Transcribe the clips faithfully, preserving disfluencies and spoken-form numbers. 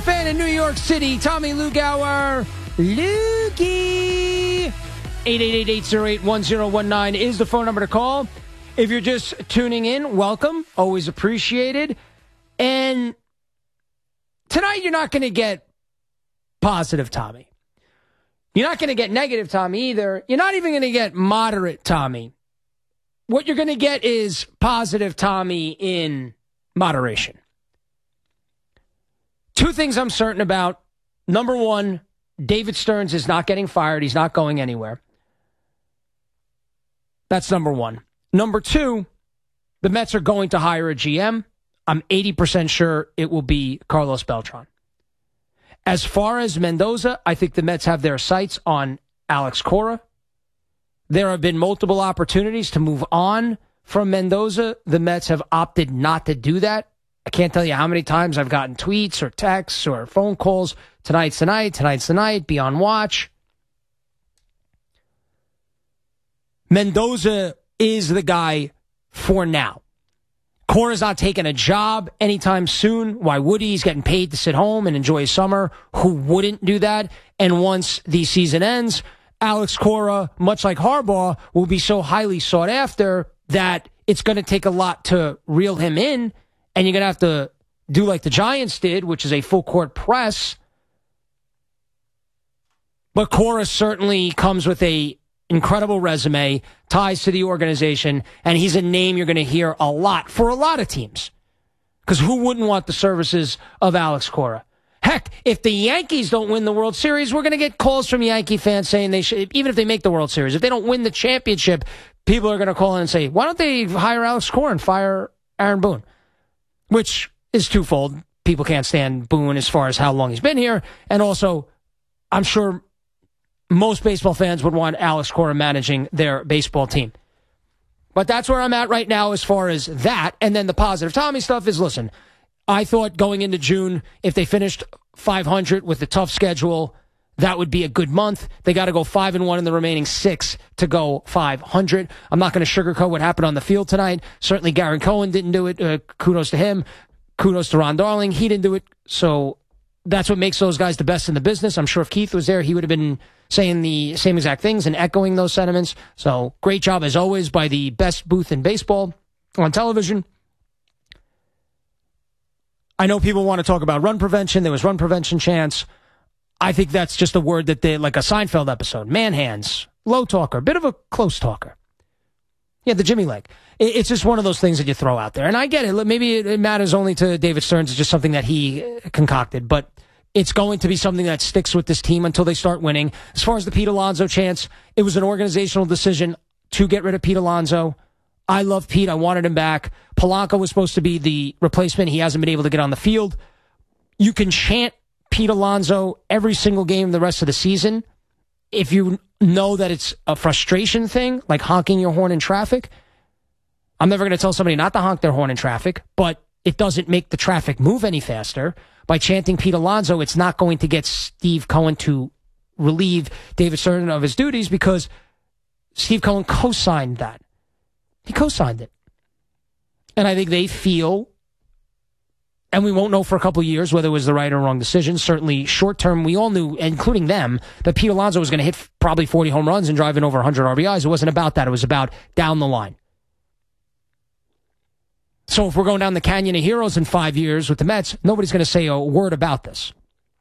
fan in New York City, Tommy Lugauer. Lukey. eight eight eight, eight oh eight, one oh one nine is the phone number to call. If you're just tuning in, welcome. Always appreciated. And tonight you're not going to get positive Tommy. You're not going to get negative Tommy either. You're not even going to get moderate Tommy. What you're going to get is positive Tommy in moderation. Two things I'm certain about. Number one, David Stearns is not getting fired. He's not going anywhere. That's number one. Number two, the Mets are going to hire a G M. I'm eighty percent sure it will be Carlos Beltran. As far as Mendoza, I think the Mets have their sights on Alex Cora. There have been multiple opportunities to move on from Mendoza. The Mets have opted not to do that. I can't tell you how many times I've gotten tweets or texts or phone calls. Tonight's the night, tonight's the night, be on watch. Mendoza is the guy for now. Cora's not taking a job anytime soon. Why would he? He's getting paid to sit home and enjoy his summer. Who wouldn't do that? And once the season ends, Alex Cora, much like Harbaugh, will be so highly sought after that it's going to take a lot to reel him in, and you're going to have to do like the Giants did, which is a full-court press. But Cora certainly comes with a incredible resume, ties to the organization, and he's a name you're going to hear a lot for a lot of teams. Because who wouldn't want the services of Alex Cora? Heck, if the Yankees don't win the World Series, we're going to get calls from Yankee fans saying they should, even if they make the World Series, if they don't win the championship, people are going to call in and say, why don't they hire Alex Cora and fire Aaron Boone? Which is twofold. People can't stand Boone as far as how long he's been here. And also, I'm sure most baseball fans would want Alex Cora managing their baseball team. But that's where I'm at right now as far as that. And then the positive Tommy stuff is, listen, I thought going into June, if they finished five hundred with a tough schedule, that would be a good month. They got to go five and one in the remaining six to go five hundred. I'm not going to sugarcoat what happened on the field tonight. Certainly Gary Cohen didn't do it. Uh, kudos to him. Kudos to Ron Darling. He didn't do it. So that's what makes those guys the best in the business. I'm sure if Keith was there, he would have been saying the same exact things and echoing those sentiments. So great job, as always, by the best booth in baseball on television. I know people want to talk about run prevention. There was run prevention chants. I think that's just a word that they, like a Seinfeld episode. Man hands, low talker, bit of a close talker. Yeah, the Jimmy leg. It's just one of those things that you throw out there. And I get it. Maybe it matters only to David Stearns. It's just something that he concocted. But it's going to be something that sticks with this team until they start winning. As far as the Pete Alonso chance, it was an organizational decision to get rid of Pete Alonso. I love Pete. I wanted him back. Polanco was supposed to be the replacement. He hasn't been able to get on the field. You can chant Pete Alonso every single game the rest of the season if you know that it's a frustration thing, like honking your horn in traffic. I'm never going to tell somebody not to honk their horn in traffic, but it doesn't make the traffic move any faster. By chanting Pete Alonso, it's not going to get Steve Cohen to relieve David Stearns of his duties because Steve Cohen co-signed that. He co-signed it. And I think they feel, and we won't know for a couple of years whether it was the right or wrong decision. Certainly short-term, we all knew, including them, that Pete Alonso was going to hit probably forty home runs and drive in over one hundred R B Is. It wasn't about that. It was about down the line. So if we're going down the Canyon of Heroes in five years with the Mets, nobody's going to say a word about this.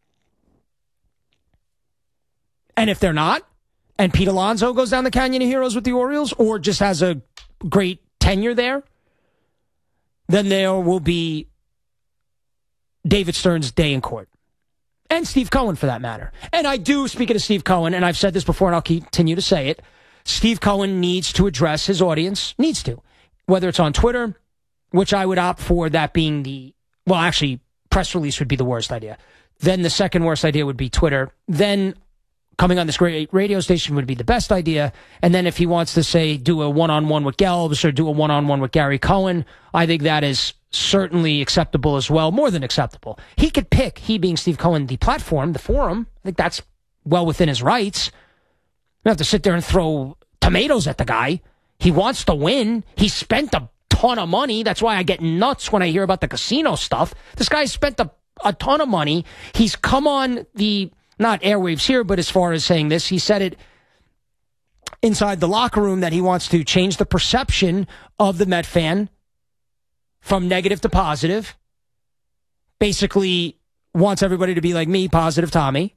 And if they're not, and Pete Alonso goes down the Canyon of Heroes with the Orioles, or just has a great tenure there, then there will be David Stearns' day in court. And Steve Cohen, for that matter. And I do, speaking of Steve Cohen, and I've said this before and I'll continue to say it, Steve Cohen needs to address his audience, needs to. Whether it's on Twitter, which I would opt for that being the, well, actually, press release would be the worst idea. Then the second worst idea would be Twitter. Then coming on this great radio station would be the best idea. And then if he wants to say do a one-on-one with Gelbs or do a one-on-one with Gary Cohen, I think that is certainly acceptable as well, more than acceptable. He could pick, he being Steve Cohen, the platform, the forum. I think that's well within his rights. You don't have to sit there and throw tomatoes at the guy. He wants to win. He spent a ton of money. That's why I get nuts when I hear about the casino stuff. This guy spent a a ton of money. He's come on the, not airwaves here, but as far as saying this, he said it inside the locker room that he wants to change the perception of the Met fan from negative to positive. Basically wants everybody to be like me, positive Tommy.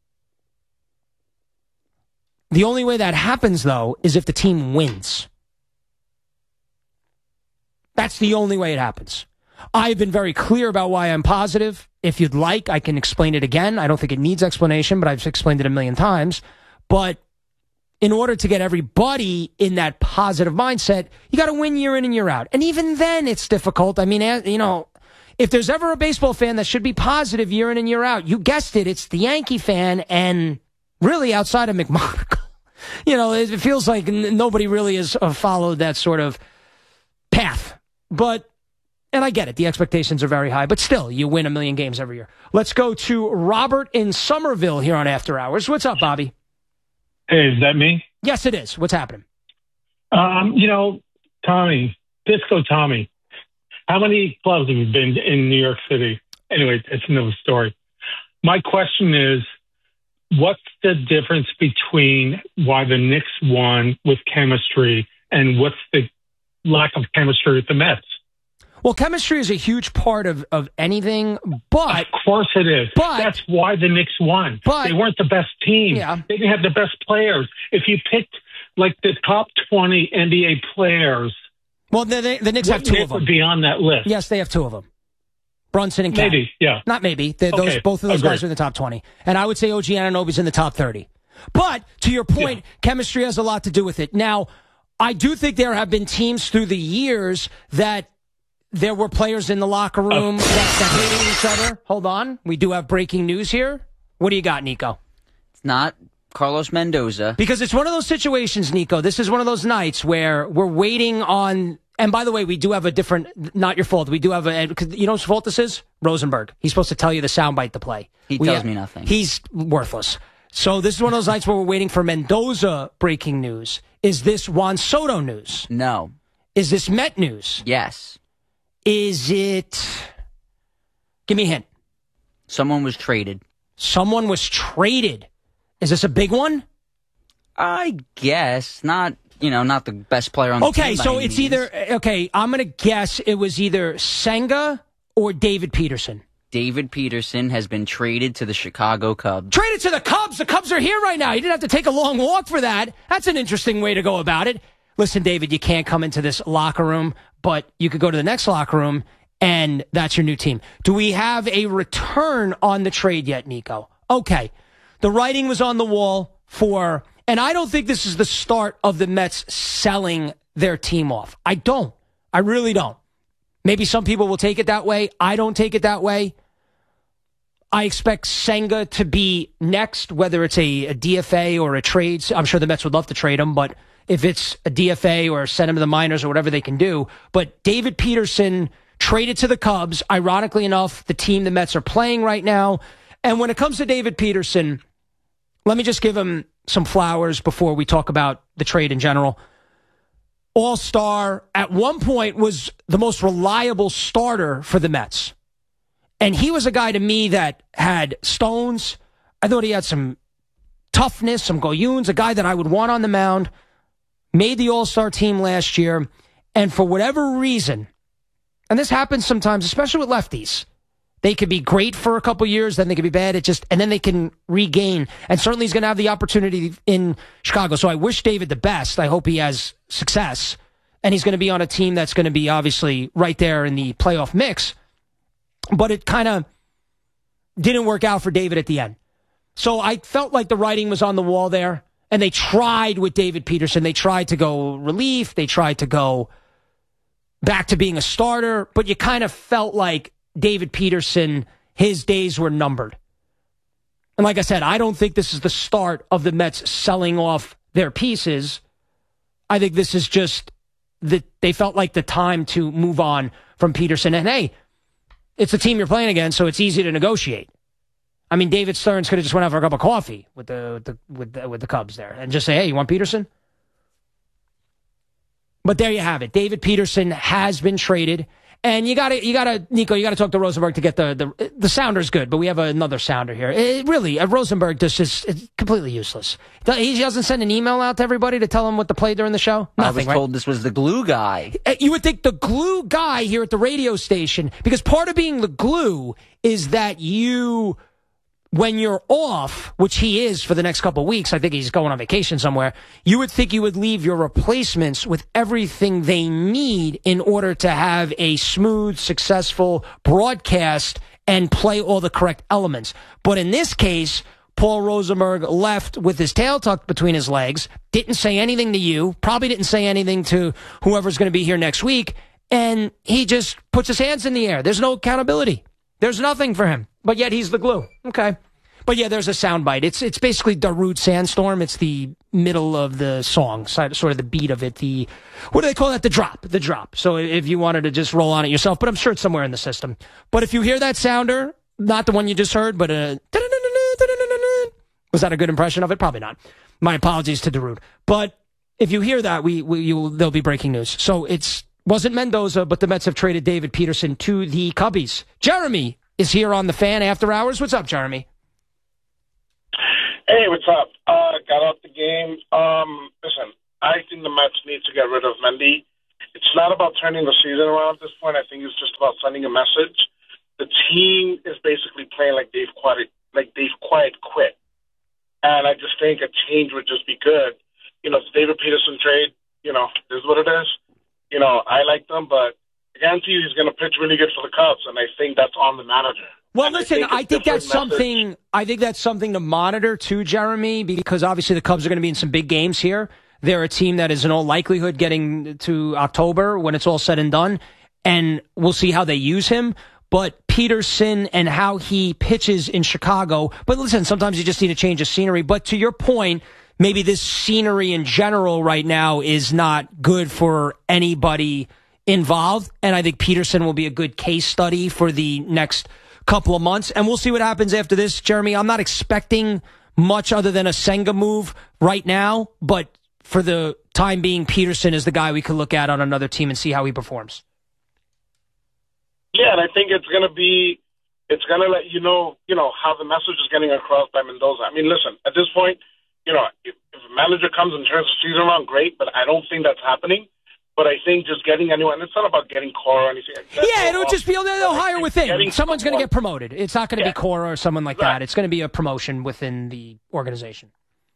The only way that happens, though, is if the team wins. That's the only way it happens. I've been very clear about why I'm positive. If you'd like, I can explain it again. I don't think it needs explanation, but I've explained it a million times. But in order to get everybody in that positive mindset, you got to win year in and year out. And even then, it's difficult. I mean, you know, if there's ever a baseball fan that should be positive year in and year out, you guessed it, it's the Yankee fan, and really outside of McMonagle. You know, it feels like n- nobody really has uh, followed that sort of path. But, and I get it, the expectations are very high, but still, you win a million games every year. Let's go to Robert in Somerville here on After Hours. What's up, Bobby? Hey, is that me? Yes, it is. What's happening? Um, you know, Tommy, Disco Tommy, how many clubs have you been in New York City? Anyway, it's another story. My question is, what's the difference between why the Knicks won with chemistry and what's the lack of chemistry with the Mets? Well, chemistry is a huge part of, of anything, but... Of course it is. But, that's why the Knicks won. But, they weren't the best team. Yeah. They didn't have the best players. If you picked, like, the top twenty N B A players... Well, the, the, the Knicks have two Nick of them. would be on that list. Yes, they have two of them. Brunson and Cat. Maybe, yeah. Not maybe. Those, okay. Both of those Agreed. guys are in the top twenty. And I would say O G Anunoby's in the top thirty. But, to your point, yeah. chemistry has a lot to do with it. Now, I do think there have been teams through the years that there were players in the locker room uh, that, that hated each other. Hold on. We do have breaking news here. What do you got, Nico? It's not Carlos Mendoza. Because it's one of those situations, Nico. This is one of those nights where we're waiting on... And by the way, we do have a different... Not your fault. We do have a... Cause you know whose fault this is? Rosenberg. He's supposed to tell you the soundbite to play. He we tells have, me nothing. He's worthless. So this is one of those nights where we're waiting for Mendoza breaking news. Is this Juan Soto news? No. Is this Met news? Yes. Is it... Give me a hint. Someone was traded. Someone was traded. Is this a big one? I guess. Not, you know, not the best player on the okay, team. Okay, so it's means. either... Okay, I'm going to guess it was either Senga or David Peterson. David Peterson has been traded to the Chicago Cubs. Traded to the Cubs? The Cubs are here right now. You didn't have to take a long walk for that. That's an interesting way to go about it. Listen, David, you can't come into this locker room, but you could go to the next locker room, and that's your new team. Do we have a return on the trade yet, Nico? Okay. The writing was on the wall for, and I don't think this is the start of the Mets selling their team off. I don't. I really don't. Maybe some people will take it that way. I don't take it that way. I expect Senga to be next, whether it's a, a D F A or a trade. I'm sure the Mets would love to trade him, but if it's a D F A or send him to the minors or whatever they can do. But David Peterson traded to the Cubs, ironically enough, the team the Mets are playing right now. And when it comes to David Peterson, let me just give him some flowers before we talk about the trade in general. All-star, at one point was the most reliable starter for the Mets. And he was a guy to me that had stones. I thought he had some toughness, some goyuns, a guy that I would want on the mound. Made the All-Star team last year. And for whatever reason, and this happens sometimes, especially with lefties, they could be great for a couple years, then they could be bad. It just, and then they can regain. And certainly he's going to have the opportunity in Chicago. So I wish David the best. I hope he has success. And he's going to be on a team that's going to be obviously right there in the playoff mix. But it kind of didn't work out for David at the end. So I felt like the writing was on the wall there. And they tried with David Peterson. They tried to go relief. They tried to go back to being a starter. But you kind of felt like David Peterson, his days were numbered. And like I said, I don't think this is the start of the Mets selling off their pieces. I think this is just that they felt like the time to move on from Peterson. And hey, it's the team you're playing against, so it's easy to negotiate. I mean, David Stearns could have just went out for a cup of coffee with the with the with the, with the Cubs there and just say, "Hey, you want Peterson?" But there you have it. David Peterson has been traded, And you gotta, you gotta, Nico, you gotta talk to Rosenberg to get the, the, the sounder's good, but we have another sounder here. It, really, uh, Rosenberg just is it's completely useless. He doesn't send an email out to everybody to tell them what to play during the show? Nothing, I was right? told this was the glue guy. You would think the glue guy here at the radio station, because part of being the glue is that you, when you're off, which he is for the next couple of weeks, I think he's going on vacation somewhere, you would think you would leave your replacements with everything they need in order to have a smooth, successful broadcast and play all the correct elements. But in this case, Paul Rosenberg left with his tail tucked between his legs, didn't say anything to you, probably didn't say anything to whoever's going to be here next week, and he just puts his hands in the air. There's no accountability. There's nothing for him, but yet he's the glue. Okay. But yeah, there's a soundbite. It's it's basically Darude Sandstorm. It's the middle of the song, sort of the beat of it. The what do they call that? The drop. The drop. So if you wanted to just roll on it yourself, but I'm sure it's somewhere in the system. But if you hear that sounder, not the one you just heard, but a was that a good impression of it? Probably not. My apologies to Darude. But if you hear that, we, we you will, there'll be breaking news. So it's wasn't Mendoza, but the Mets have traded David Peterson to the Cubbies. Jeremy is here on the Fan After Hours. What's up, Jeremy? Hey, what's up? Uh, got out the game. Um, listen, I think the Mets need to get rid of Mendy. It's not about turning the season around at this point. I think it's just about sending a message. The team is basically playing like they've quiet, like they've quiet quit. And I just think a change would just be good. You know, it's David Peterson trade, you know, this is what it is. You know, I like them, but I guarantee you he's going to pitch really good for the Cubs, and I think that's on the manager. Well, and listen, I think, I think that's message. something. I think that's something to monitor too, Jeremy, because obviously the Cubs are going to be in some big games here. They're a team that is in all likelihood getting to October when it's all said and done, and we'll see how they use him. But Peterson and how he pitches in Chicago. But listen, sometimes you just need a change of scenery. But to your point, maybe this scenery in general right now is not good for anybody involved. And I think Peterson will be a good case study for the next couple of months. And we'll see what happens after this, Jeremy. I'm not expecting much other than a Senga move right now. But for the time being, Peterson is the guy we could look at on another team and see how he performs. Yeah, and I think it's going to be, it's going to let you know, you know, how the message is getting across by Mendoza. I mean, listen, at this point, you know, if, if a manager comes and turns the season around, great, but I don't think that's happening. But I think just getting anyone, it's not about getting Cora or anything. That's yeah, it'll just be, they'll, they'll hire within. Someone's going to get promoted. It's not going to yeah. be Cora or someone like right. that. It's going to be a promotion within the organization.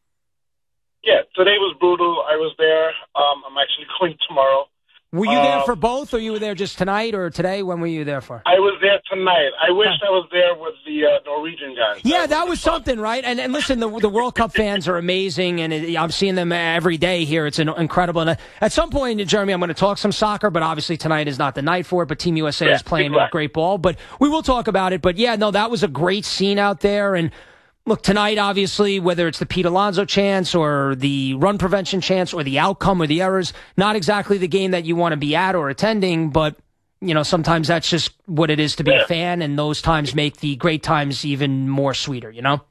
Yeah, today was brutal. I was there. Um, I'm actually going tomorrow. Were you there um, for both, or you were there just tonight or today? When were you there for? I was there tonight. I wish I was there with the uh, Norwegian guys. Yeah, that, that was something, right? And and listen, the the World Cup fans are amazing, and it, I'm seeing them every day here. It's an, incredible. And at some point, Jeremy, I'm going to talk some soccer, but obviously tonight is not the night for it. But Team U S A yeah, is playing exactly. great ball. But we will talk about it. But yeah, no, that was a great scene out there. And look, tonight, obviously, whether it's the Pete Alonso chance or the run prevention chance or the outcome or the errors, not exactly the game that you want to be at or attending, but, you know, sometimes that's just what it is to be yeah. a fan, and those times make the great times even more sweeter, you know?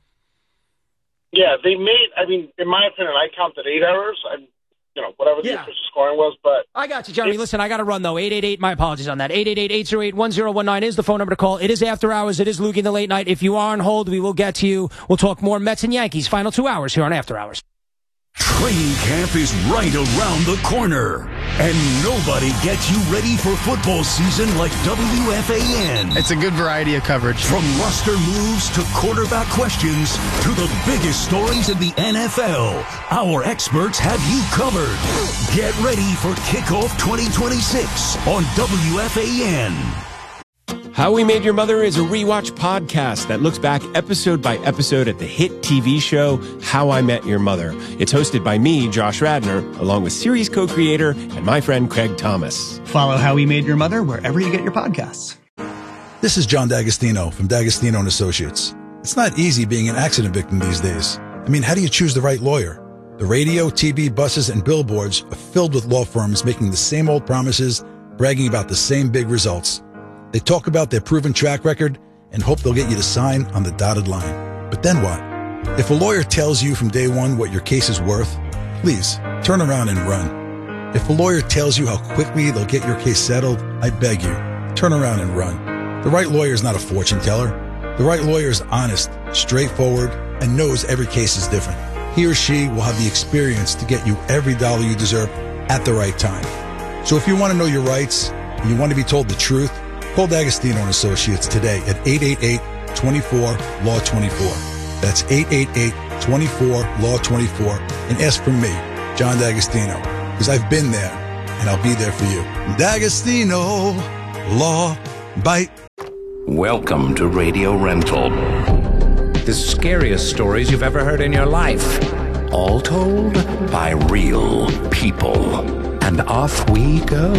Yeah, they made, I mean, in my opinion, I counted eight errors. I, you know, whatever the Yeah. official scoring was, but... I got you, Jeremy. Listen, I got to run, though. eight eight eight, my apologies on that. eight eight eight, eight oh eight, one oh one nine is the phone number to call. It is After Hours. It is Lukey in the Late Night. If you are on hold, we will get to you. We'll talk more Mets and Yankees. Final two hours here on After Hours. Training camp is right around the corner, and nobody gets you ready for football season like W F A N. It's a good variety of coverage. From roster moves to quarterback questions to the biggest stories in the N F L, our experts have you covered. Get ready for Kickoff twenty twenty-six on W F A N. How We Made Your Mother is a rewatch podcast that looks back episode by episode at the hit T V show How I Met Your Mother. It's hosted by me, Josh Radnor, along with series co-creator and my friend Craig Thomas. Follow How We Made Your Mother wherever you get your podcasts. This is John D'Agostino from D'Agostino and Associates. It's not easy being an accident victim these days. I mean, how do you choose the right lawyer? The radio, T V, buses, and billboards are filled with law firms making the same old promises, bragging about the same big results. They talk about their proven track record and hope they'll get you to sign on the dotted line. But then what? If a lawyer tells you from day one what your case is worth, please turn around and run. If a lawyer tells you how quickly they'll get your case settled, I beg you, turn around and run. The right lawyer is not a fortune teller. The right lawyer is honest, straightforward, and knows every case is different. He or she will have the experience to get you every dollar you deserve at the right time. So if you want to know your rights and you want to be told the truth, call D'Agostino and Associates today at eight eight eight, two four, L A W twenty-four. That's eight eight eight, two four, L A W twenty-four, and ask for me, John D'Agostino, because I've been there and I'll be there for you. D'Agostino Law Bite. Welcome to Radio Rental. The scariest stories you've ever heard in your life. All told by real people. And off we go.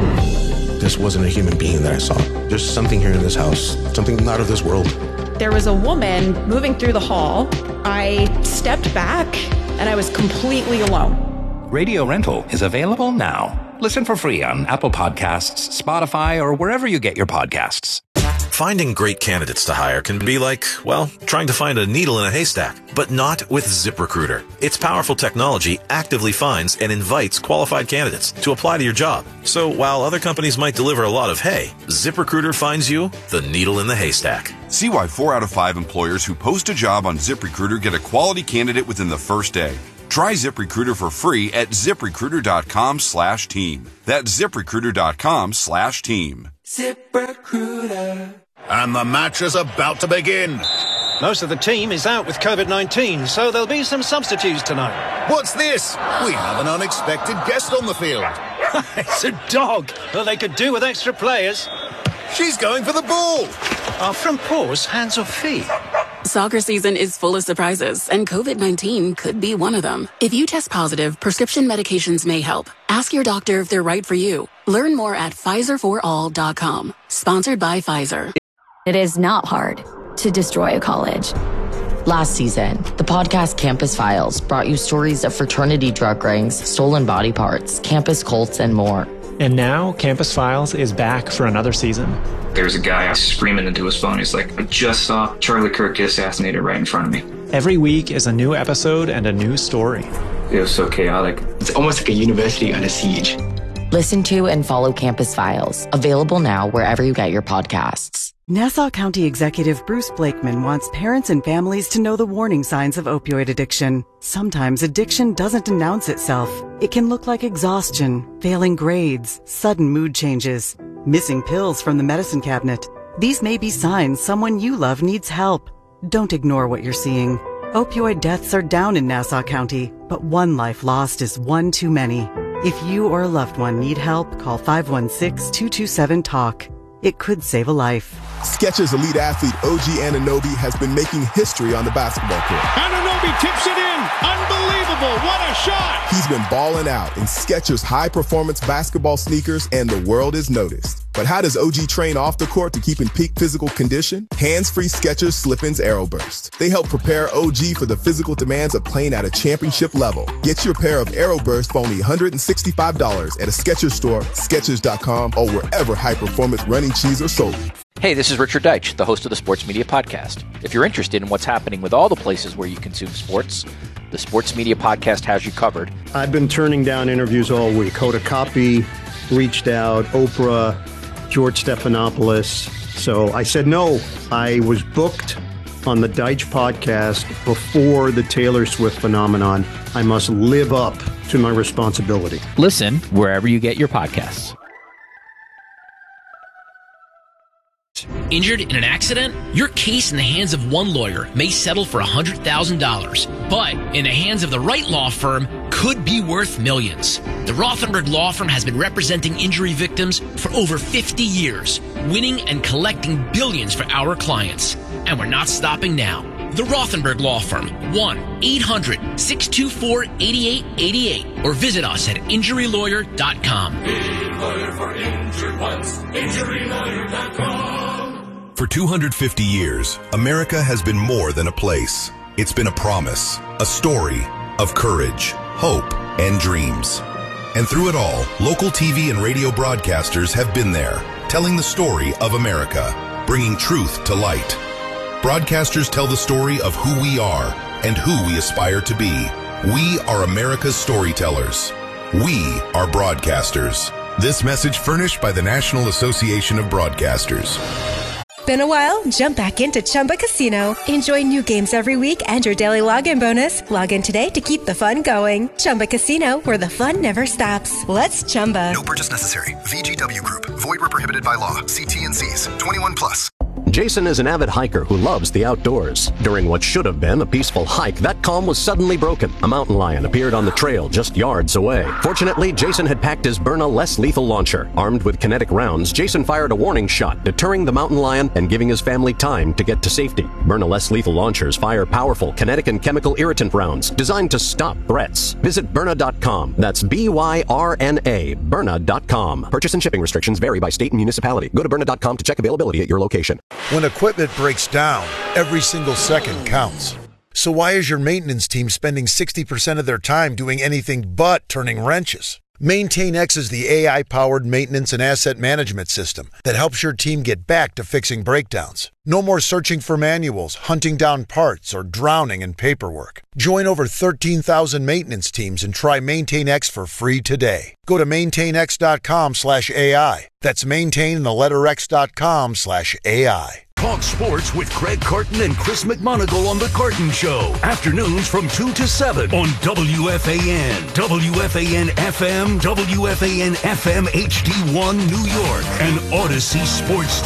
This wasn't a human being that I saw. There's something here in this house. Something not of this world. There was a woman moving through the hall. I stepped back and I was completely alone. Radio Rental is available now. Listen for free on Apple Podcasts, Spotify, or wherever you get your podcasts. Finding great candidates to hire can be like, well, trying to find a needle in a haystack, but not with ZipRecruiter. Its powerful technology actively finds and invites qualified candidates to apply to your job. So while other companies might deliver a lot of hay, ZipRecruiter finds you the needle in the haystack. See why four out of five employers who post a job on ZipRecruiter get a quality candidate within the first day. Try ZipRecruiter for free at ZipRecruiter.com slash team. That's ZipRecruiter.com slash team. ZipRecruiter. And the match is about to begin. Most of the team is out with COVID nineteen, so there'll be some substitutes tonight. What's this? We have an unexpected guest on the field. It's a dog. Well, they could do with extra players. She's going for the ball. Are front paws hands or feet? Soccer season is full of surprises, and COVID nineteen could be one of them. If you test positive, prescription medications may help. Ask your doctor if they're right for you. Learn more at Pfizer for all dot com. Sponsored by Pfizer. It is not hard to destroy a college. Last season, the podcast Campus Files brought you stories of fraternity drug rings, stolen body parts, campus cults, and more. And now, Campus Files is back for another season. There's a guy screaming into his phone. He's like, I just saw Charlie Kirk get assassinated right in front of me. Every week is a new episode and a new story. It was so chaotic. It's almost like a university under siege. Listen to and follow Campus Files. Available now wherever you get your podcasts. Nassau County Executive Bruce Blakeman wants parents and families to know the warning signs of opioid addiction. Sometimes addiction doesn't announce itself. It can look like exhaustion, failing grades, sudden mood changes, missing pills from the medicine cabinet. These may be signs someone you love needs help. Don't ignore what you're seeing. Opioid deaths are down in Nassau County, but one life lost is one too many. If you or a loved one need help, call five one six, two two seven, TALK. It could save a life. Skechers elite athlete O G Anunoby has been making history on the basketball court. Anunoby tips it in. Unbelievable. What a shot. He's been balling out in Skechers high-performance basketball sneakers, and the world has noticed. But how does O G train off the court to keep in peak physical condition? Hands-free Skechers Slip-ins Aeroburst. They help prepare O G for the physical demands of playing at a championship level. Get your pair of Aeroburst for only one hundred sixty-five dollars at a Skechers store, Skechers dot com, or wherever high-performance running shoes are sold. Hey, this is Richard Deitch, the host of the Sports Media Podcast. If you're interested in what's happening with all the places where you consume sports, the Sports Media Podcast has you covered. I've been turning down interviews all week. Hoda Kotb reached out, Oprah, George Stephanopoulos. So I said no. I was booked on the Deitch podcast before the Taylor Swift phenomenon. I must live up to my responsibility. Listen wherever you get your podcasts. Injured in an accident? Your case in the hands of one lawyer may settle for one hundred thousand dollars, but in the hands of the right law firm could be worth millions. The Rothenberg Law Firm has been representing injury victims for over fifty years, winning and collecting billions for our clients. And we're not stopping now. The Rothenberg Law Firm, one eight hundred, six two four, eight eight eight eight, or visit us at injury lawyer dot com. Big lawyer for injured ones, injury lawyer dot com. For two hundred fifty years, America has been more than a place. It's been a promise, a story of courage, hope, and dreams. And through it all, local T V and radio broadcasters have been there, telling the story of America, bringing truth to light. Broadcasters tell the story of who we are and who we aspire to be. We are America's storytellers. We are broadcasters. This message furnished by the National Association of Broadcasters. Been a while? Jump back into Chumba Casino. Enjoy new games every week and your daily login bonus. Log in today to keep the fun going. Chumba Casino, where the fun never stops. Let's Chumba. No purchase necessary. V G W Group. Void where prohibited by law. See T and C's. twenty-one plus. Jason is an avid hiker who loves the outdoors. During what should have been a peaceful hike, that calm was suddenly broken. A mountain lion appeared on the trail just yards away. Fortunately, Jason had packed his Byrna less lethal launcher. Armed with kinetic rounds, Jason fired a warning shot, deterring the mountain lion and giving his family time to get to safety. Byrna less lethal launchers fire powerful kinetic and chemical irritant rounds designed to stop threats. Visit Byrna dot com. That's B Y R N A, Byrna dot com. Purchase and shipping restrictions vary by state and municipality. Go to Byrna dot com to check availability at your location. When equipment breaks down, every single second counts. So why is your maintenance team spending sixty percent of their time doing anything but turning wrenches? MaintainX is the A I-powered maintenance and asset management system that helps your team get back to fixing breakdowns. No more searching for manuals, hunting down parts, or drowning in paperwork. Join over thirteen thousand maintenance teams and try MaintainX for free today. Go to maintainx.com slash AI. That's maintain the letter x.com slash AI. Talk sports with Craig Carton and Chris McMonagle on The Carton Show. Afternoons from two to seven on W F A N, W F A N F M, W F A N F M H D one New York, and Odyssey Sports